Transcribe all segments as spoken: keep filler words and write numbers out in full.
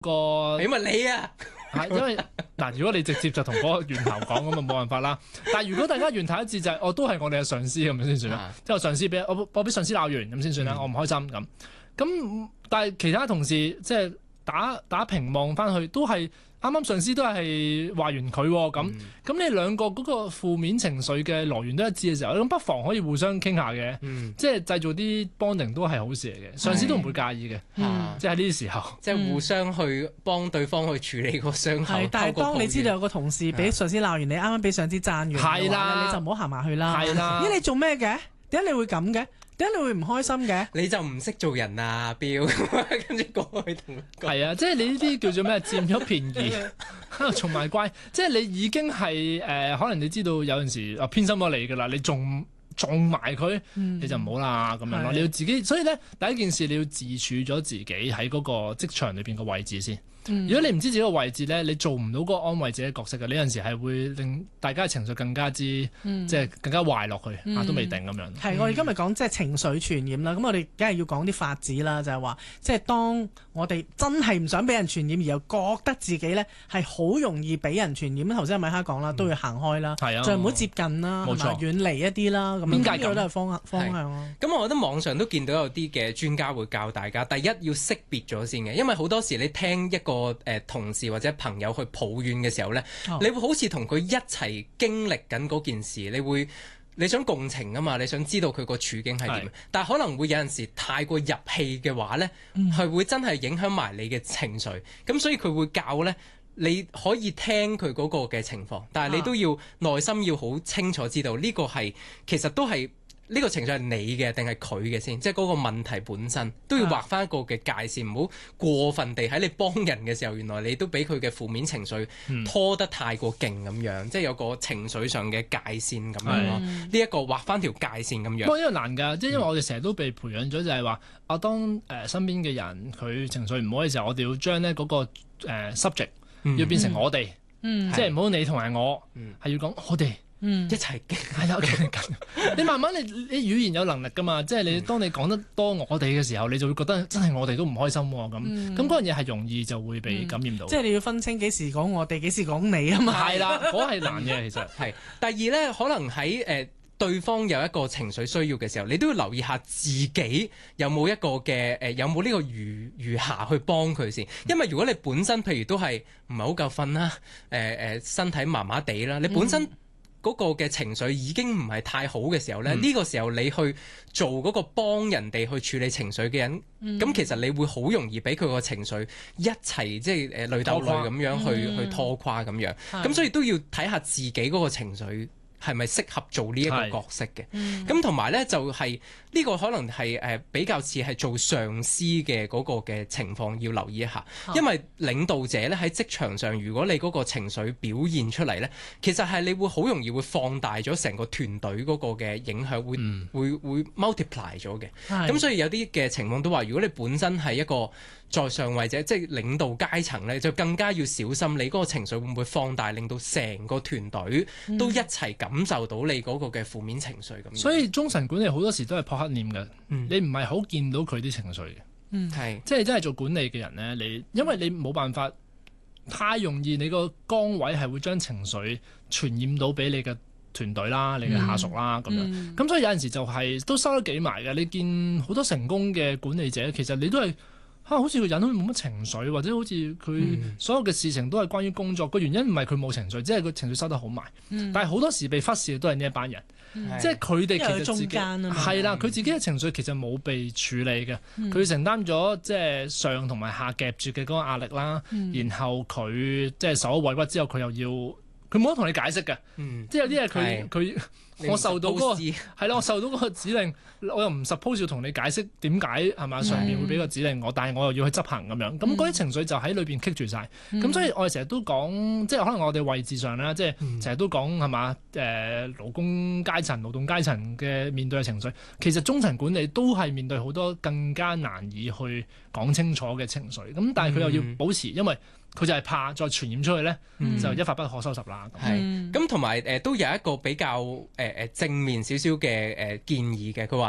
個因為你啊， 係因為嗱，如果你直接就同嗰個源頭講咁啊，冇辦法啦。但係如果大家源頭一致就係、是，哦，都係我哋嘅上司咁先算啦。即係我上司俾我我俾上司鬧完咁先算啦，嗯、我唔開心咁。咁但係其他同事即係打打平望翻去都係。啱啱上司都係話完佢喎，咁咁、嗯、你兩個嗰個負面情緒嘅來源都一致嘅時候，咁不妨可以互相傾下嘅，嗯、即係製造啲 bonding 都係好事嚟嘅，上司都唔會介意嘅，嗯、即係呢啲時候， 即係互相去幫對方去處理個傷口。 但係當你知道有個同事俾上司鬧完，你啱啱俾上司讚完， 係啦， 你就唔好行埋去啦。 係啦， 咦你做咩嘅？點解你會咁嘅？點解你會唔開心嘅？ 你就唔識做人啊，標，跟住過去同佢講。 係啊，即係你呢啲叫做咩？佔咗便宜，喺度從埋乖。即係你已經係誒、呃，可能你知道有陣時啊偏心咗你㗎啦，你仲撞埋佢，嗯、你就唔好啦咁樣咯。你要自己，所以咧第一件事你要自處咗自己喺嗰個職場裏邊嘅位置先。嗯、如果你唔知自己個位置咧，你做唔到嗰個安慰自己嘅角色嘅，你有陣時係會令大家嘅情緒更加之、嗯、即係更加壞落去、嗯、啊，都未定咁樣。 係，我哋今日講即係情緒傳染啦，咁我哋梗係要講啲法子啦，就係話即係當我哋真係唔想俾人傳染，而又覺得自己咧係好容易俾人傳染。頭先阿米哈講啦，都要行開啦，嗯、就唔好接近啦，冇錯，遠離一啲啦，咁邊界都係方方向咯。 咁我覺得網上都見到有啲嘅專家會教大家，第一要識別咗先嘅，因為好多時你聽一個個誒同事或者朋友去抱怨嘅時候呢，哦、你會好似同佢一齊經歷緊嗰件事，你會你想共情啊嘛，你想知道佢個處境係點，是但係可能會有陣時太過入戲嘅話呢，係、嗯、會真係影響埋你嘅情緒，咁所以佢會教呢，你可以聽佢嗰個嘅情況，但係你都要內心要好清楚知道呢個係其實都係。呢個情緒係你嘅定係佢嘅先，即係嗰個問題本身都要劃翻一個嘅界線，唔好、啊、過分地喺你幫人嘅時候，原來你都俾佢嘅負面情緒拖得太過勁咁樣，嗯、即係有個情緒上嘅界線咁樣咯。呢一、嗯、個劃翻條界線咁樣。不過因為難㗎，即係因為我哋成日都被培養咗，就係話啊，當誒、呃、身邊嘅人佢情緒唔好嘅時候，我哋要將咧嗰個、呃、subject 要變成我哋，嗯、即係唔好你同埋我，係、嗯、要講我哋。嗯，一齊嘅係啦，你慢慢你你語言有能力噶嘛，即係你當你講得多我哋嘅時候，你就會覺得真係我哋都唔開心喎咁，咁嗰樣嘢係容易就會被感染到。嗯、即係你要分清幾時講我哋，幾時講你啊嘛。係啦，嗰係難嘅其實。係第二咧，可能喺誒、呃、對方有一個情緒需要嘅時候，你都要留意下自己有冇一個嘅誒、呃，有冇呢個餘餘下去幫佢先。因為如果你本身譬如都係唔係好夠瞓啦，誒、呃、誒身體麻麻地啦，你本身、嗯。嗰個嘅情緒已經唔係太好嘅時候咧，呢、嗯、個時候你去做嗰個幫人哋去處理情緒嘅人，咁、嗯、其實你會好容易俾佢個情緒一齊即係誒累鬥累咁樣去、嗯、去拖垮咁樣，咁是所以都要睇下自己嗰個情緒係咪適合做呢一個角色嘅。咁同埋咧就係、是、呢個可能係誒比較似係做上司嘅嗰個嘅情況要留意一下，嗯、因為領導者咧喺職場上，如果你嗰個情緒表現出嚟咧，其實係你會好容易會放大咗成個團隊嗰個嘅影響，會、嗯、會會 multiply 咗嘅。咁是所以有啲嘅情況都話，如果你本身係一個在上位者，即係領導階層咧，就更加要小心你嗰個情緒會唔會放大，令到成個團隊都一齊感受到你嗰個嘅負面情緒咁。嗯、所以中層管理好多時都係撲克念嘅，嗯、你唔係好見到佢啲情緒嘅， 嗯， 係即係真係做管理嘅人咧，你因為你冇辦法太容易，你個崗位係會將情緒傳染到俾你嘅團隊啦、你嘅下屬啦咁、嗯、樣，咁所以有陣時就係、是、都收得幾埋嘅。你見好多成功嘅管理者，其實你都係。啊、好似個人都冇乜情緒，或者好似佢所有嘅事情都係關於工作。個、嗯、原因唔係佢冇情緒，即係佢情緒收得好埋。嗯、但係好多時被忽視嘅都係呢一班人，嗯、即係佢哋其實自己係啦，佢自己嘅情緒其實冇被處理嘅，佢、嗯、承擔咗即係上同埋下夾住嘅嗰個壓力啦。嗯、然後佢即係受咗委屈之後，佢又要佢冇得同你解釋嘅，嗯、即係有啲嘢佢佢。我受到嗰、那個係啦，我受到嗰個指令，我又唔 suppose 要同你解釋點解係嘛？上面會俾個指令我，但係我又要去執行咁樣，咁嗰啲情緒就喺裏邊棘住晒。咁、嗯、所以我哋成日都講，即係可能我哋位置上啦，即係成日都講係嘛？誒、呃、勞工階層、勞動階層嘅面對嘅情緒，其實中層管理都係面對好多更加難以去講清楚嘅情緒。咁但係佢又要保持，因為佢就係怕再傳染出去咧，嗯、就一發不可收拾啦。 係咁，同埋誒都有一個比較誒誒、呃、正面少少嘅誒建議嘅。佢話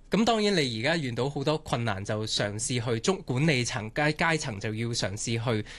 咁當然你而家遇到好多困難，就嘗試去中管理層階階層就要嘗試去